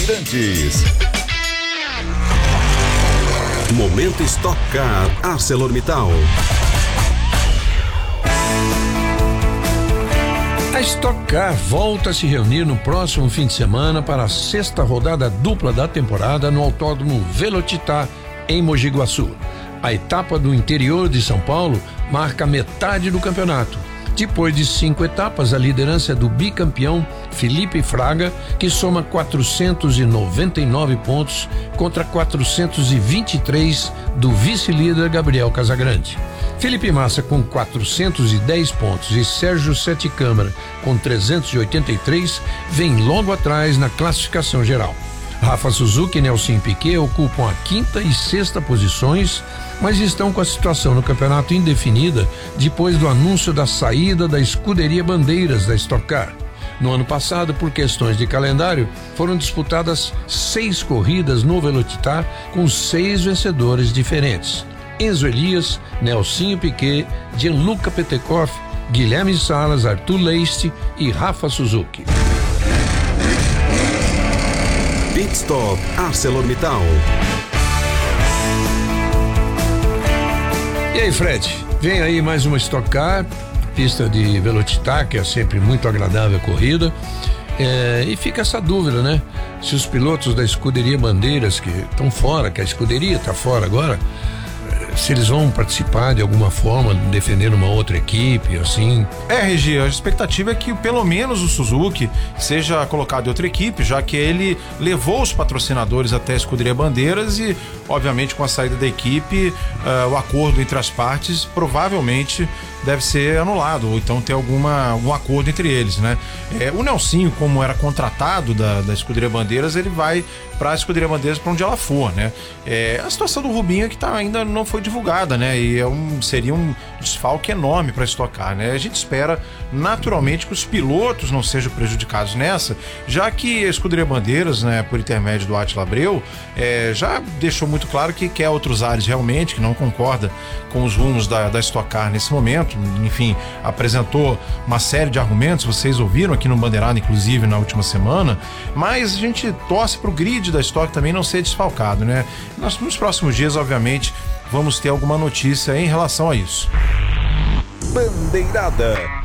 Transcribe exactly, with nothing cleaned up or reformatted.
Bandeirantes. Momento Stock Car ArcelorMittal. A Stock Car volta a se reunir no próximo fim de semana para a sexta rodada dupla da temporada no Autódromo Velocitar, em Mogi Guaçu. A etapa do interior de São Paulo marca metade do campeonato. Depois de cinco etapas, a liderança é do bicampeão Felipe Fraga, que soma quatrocentos e noventa e nove pontos contra quatrocentos e vinte e três do vice-líder Gabriel Casagrande. Felipe Massa com quatrocentos e dez pontos e Sérgio Sete Câmara com trezentos e oitenta e três vem logo atrás na classificação geral. Rafa Suzuki e Nelson Piquet ocupam a quinta e sexta posições, mas estão com a situação no campeonato indefinida depois do anúncio da saída da escuderia Bandeiras da Stock Car. No ano passado, por questões de calendário, foram disputadas seis corridas no Velocitar com seis vencedores diferentes: Enzo Elias, Nelsinho Piquet, Gianluca Petekoff, Guilherme Salas, Arthur Leiste e Rafa Suzuki. Pit Stop ArcelorMittal. E aí, Fred, vem aí mais uma Stock Car, pista de Velocitar, que é sempre muito agradável a corrida. É, e fica essa dúvida, né? Se os pilotos da escuderia Bandeiras, que estão fora, que a escuderia está fora agora, se eles vão participar de alguma forma, defender uma outra equipe, assim. É, Regi, a expectativa é que pelo menos o Suzuki seja colocado em outra equipe, já que ele levou os patrocinadores até a escuderia Bandeiras e, obviamente, com a saída da equipe, uh, o acordo entre as partes provavelmente deve ser anulado, ou então ter alguma, algum acordo entre eles, né? É, o Nelsinho, como era contratado da, da escuderia Bandeiras, ele vai para a escuderia Bandeiras para onde ela for, né? É, a situação do Rubinho é que tá, ainda não foi divulgada, né? E é um, seria um desfalque enorme para Stock Car, né? A gente espera naturalmente que os pilotos não sejam prejudicados nessa, já que a escuderia Bandeiras, né, por intermédio do Átila Abreu, é, já deixou muito claro que quer outros ares realmente, que não concorda com os rumos da, da Stock Car nesse momento. Enfim, apresentou uma série de argumentos, vocês ouviram aqui no Bandeirado, inclusive na última semana, mas a gente torce pro grid da Stock também não ser desfalcado, né? Nós, nos próximos dias, obviamente, vamos ter alguma notícia em relação a isso. Bandeirada.